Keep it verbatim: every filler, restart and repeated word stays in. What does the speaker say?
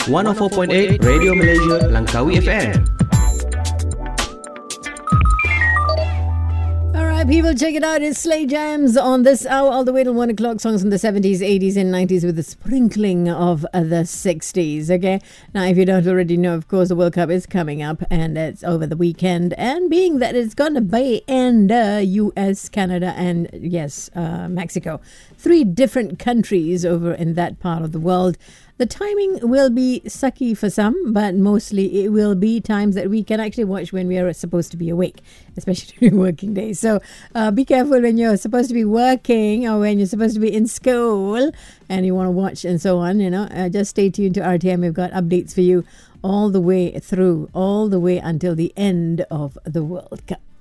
one oh four point eight Radio Malaysia Langkawi F M. People, check it out. It's Slay Jams on this hour, all the way till one o'clock. Songs from the seventies, eighties, and nineties with a sprinkling of uh, the sixties. Okay, now if you don't already know, of course, the World Cup is coming up and it's over the weekend. And being that it's going to be in the U S, Canada, and yes, uh, Mexico, three different countries over in that part of the world. The timing will be sucky for some, but mostly it will be times that we can actually watch when we are supposed to be awake, especially during working days. So uh, be careful when you're supposed to be working or when you're supposed to be in school and you want to watch and so on. You know, uh, just stay tuned to R T M. We've got updates for you all the way through, all the way until the end of the World Cup.